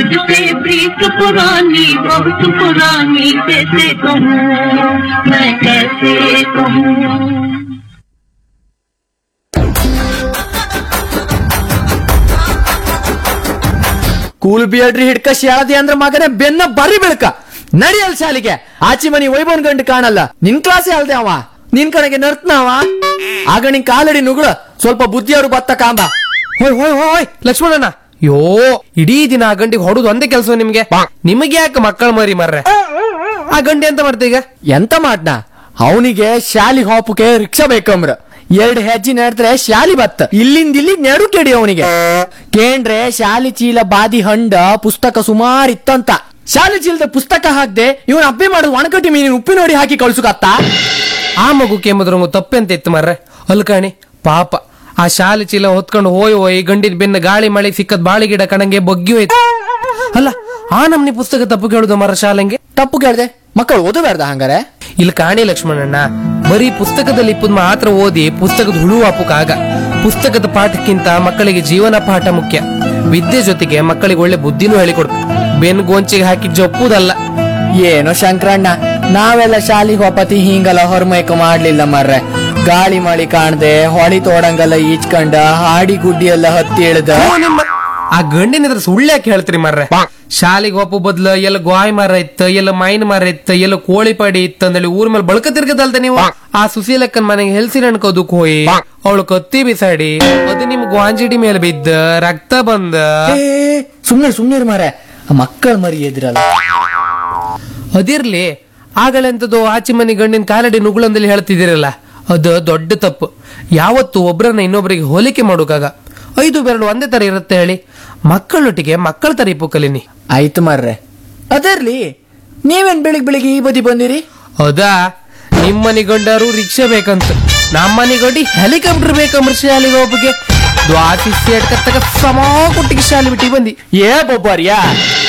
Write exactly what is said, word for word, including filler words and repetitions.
तुझसे प्रीत पुरानी बहुत पुरानी कैसे कहूँ मैं कैसे कहूँ. ಕೂಲ್ ಬಿಯಡ್ರಿ ಹಿಡ್ಕ ಶಾಳದಿ ಅಂದ್ರ ಮಗನೇ ಬೆನ್ನ ಬರಿ ಬೆಳಕ ನಡಿಯಲ್ ಶಾಲಿಗೆ ಆಚಿ ಮನಿ ವೈಭವನ್ ಗಂಡು ಕಾಣಲ್ಲ ನಿನ್ ಕ್ಲಾಸೇ ಅಲ್ದೆ ಅವ ನಿನ್ ಕಡೆಗೆ ನರ್ತನವ ಆಗ ನಿನ್ ಕಾಲಡಿ ನುಗುಳ ಸ್ವಲ್ಪ ಬುದ್ಧಿಯವರು ಬತ್ತ ಕಾಂಬ. ಹೋಯ್ ಹೋಯ್ ಹೋಯ್ ಲಕ್ಷ್ಮಣಣ್ಣ, ಯೋ ಇಡೀ ದಿನ ಆ ಗಂಡಿಗೆ ಹೊಡುದು ಒಂದೇ ಕೆಲಸ ನಿಮ್ಗೆ. ನಿಮಗೆ ಯಾಕೆ ಮಕ್ಕಳ ಮರಿ ಮರ್ರೆ? ಆ ಗಂಡಿ ಎಂತ ಮಾಡ್ತ ಈಗ? ಎಂತ ಮಾಡ್ನ ಅವನಿಗೆ ಶಾಲಿ ಹೋಪಕ್ಕೆ ರಿಕ್ಷಾ ಬೇಕಂಬ್ರ ಎರಡ್ ಹೆಜ್ಜೆ ನಡೆದ್ರೆ ಶಾಲಿ ಬತ್ತ ಇಲ್ಲಿಂದ ಇಲ್ಲಿ ನೆಡು ಕೆಡಿ ಅವನಿಗೆ ಕೇಂದ್ರೆ ಶಾಲಿ ಚೀಲ ಬಾದಿ ಹಂಡ ಪುಸ್ತಕ ಸುಮಾರು ಇತ್ತಂತ ಶಾಲಿ ಚೀಲದ ಪುಸ್ತಕ ಹಾಕ್ದೆ ಇವನ್ ಹಬ್ಬೆ ಮಾಡುದು ಒಣಕಟ್ಟಿ ಮೀನಿನ ಉಪ್ಪಿನೋಡಿ ಹಾಕಿ ಕಳ್ಸುಕತ್ತ. ಆ ಮಗು ಕೆಮ್ಮದ್ರಂಗು ತಪ್ಪೆಂತ ಇತ್ತು ಮರ್ರೆ ಅಲ್ಕಾಣಿ ಪಾಪ. ಆ ಶಾಲೆ ಚೀಲ ಹೊತ್ಕೊಂಡು ಹೋಯ್ ಹೋಯ್ ಗಂಡಿನ ಬೆನ್ನ ಗಾಳಿ ಮಳೆ ಸಿಕ್ಕದ್ ಬಾಳಿ ಗಿಡ ಕಣಂಗೆ ಬಗ್ಗಿ ಹೋಯ್ತು. ಅಲ್ಲ ಆ ನಮ್ನಿ ಪುಸ್ತಕ ತಪ್ಪು ಕೇಳುದು ಮರ ಶಾಲೆಂಗೆ ತಪ್ಪು ಕೇಳ್ದೆ ಮಕ್ಕಳು ಓದಬೇಡ್ದ ಹಂಗಾರೆ? ಇಲ್ಲಿ ಕಾಣಿ ಲಕ್ಷ್ಮಣಣ್ಣ, ಬರೀ ಪುಸ್ತಕದಲ್ಲಿ ಇಪ್ಪದ್ ಮಾತ್ರ ಓದಿ ಪುಸ್ತಕದ ಹುಳು ಹಾಪುಕಾಗ. ಪುಸ್ತಕದ ಪಾಠಕ್ಕಿಂತ ಮಕ್ಕಳಿಗೆ ಜೀವನ ಪಾಠ ಮುಖ್ಯ. ವಿದ್ಯೆ ಜೊತೆಗೆ ಮಕ್ಕಳಿಗೆ ಒಳ್ಳೆ ಬುದ್ಧಿನೂ ಹೇಳಿಕೊಡು. ಬೆನ್ ಗೋಂಚಿಗೆ ಹಾಕಿ ಜಪ್ಪುದಲ್ಲ. ಏನೋ ಶಂಕರಣ್ಣ, ನಾವೆಲ್ಲ ಶಾಲಿಗೆ ಹೋಪತಿ ಹಿಂಗಲ್ಲ ಹೊರಮೈಕ ಮಾಡ್ಲಿಲ್ಲ ಮರ್ರೆ. ಗಾಳಿ ಮಳಿ ಕಾಣ್ದೆ ಹೊಳಿ ತೋಡಂಗಲ್ಲ ಈಚ್ಕಂಡ ಹಾಡಿ ಗುಡ್ಡಿ ಎಲ್ಲ ಹತ್ತಿ ಇಳ್ದ. ಆ ಗಂಡಿನ ಇದ್ರ ಸುಳ್ಳ್ಯಾಕೆ ಹೇಳ್ತೀರಿ ಮರ್ರೆ? ಶಾಲಿಗೆ ಒಪ್ಪು ಬದ್ಲ ಎಲ್ಲ ಗೋಯ್ ಮರ ಇತ್ತ, ಎಲ್ಲ ಮೈನ್ ಮರ ಇತ್ತ, ಎಲ್ಲ ಕೋಳಿ ಪಾಡಿ ಇತ್ತ ಅಂದೇಳಿ ಊರ್ ಮೇಲೆ ಬಳಕ ತಿರ್ಗದಲ್ದ ನೀವು. ಆ ಸುಶೀಲಕ್ಕನ್ ಮನೆಗೆ ಹೆಲ್ಸಿನ ಅನ್ಕೋದಕ್ ಹೋಯಿ ಅವಳು ಕತ್ತಿ ಬಿಸಾಡಿ ಅದು ನಿಮ್ ಗ್ವಾಂಜಿಡಿ ಮೇಲೆ ಬಿದ್ದ ರಕ್ತ ಬಂದ. ಸುಮ್ನೆ ಸುಮ್ನೆ ಮಾರೆ, ಮಕ್ಕಳ ಮರಿ ಎದ್ರಲ್ಲ. ಅದಿರ್ಲಿ, ಆಗಲೆಂತದ್ದು ಆಚೆ ಮನೆ ಗಂಡಿನ ಕಾಲಡಿ ನುಗುಳಂದಲ್ಲಿ ಹೇಳ್ತಿದ್ದೀರಲ್ಲ, ಅದು ದೊಡ್ಡ ತಪ್ಪು. ಯಾವತ್ತು ಒಬ್ರನ್ನ ಇನ್ನೊಬ್ರಿಗೆ ಹೋಲಿಕೆ ಮಾಡೋಕಾಗ. ಐದು ಬೆರಳು ಒಂದೇ ತರ ಇರುತ್ತೆ ಹೇಳಿ. ಮಕ್ಕಳೊಟ್ಟಿಗೆ ಮಕ್ಕಳ ತರ ಇಪ್ಪು ಕಲೀನಿ. ಆಯ್ತು ಮರ್ರೆ, ಅದರ್ಲಿ ನೀವೇನ್ ಬೆಳಿಗ್ ಬೆಳಿಗ್ಗೆ ಈ ಬದಿ ಬಂದಿರಿ? ಹೌದಾ, ನಿಮ್ಮನಿ ಗಂಡರು ರಿಕ್ಷಾ ಬೇಕಂತ, ನಮ್ಮನಿ ಗಂಡಿ ಹೆಲಿಕಾಪ್ಟರ್ ಬೇಕಂಬ್ರ ಶಾಲೆಗೆ ಒಬ್ಬಗೆ ದ್ವಾಸಿ ಸೇಡ್ಕತ್ತಗ ಸಮ ಕೊಟ್ಟಿಗೆ ಶಾಲೆ ಬಿಟ್ಟಿ ಬಂದಿ. ಏ ಬೊಬ್ಬಾರಿಯಾ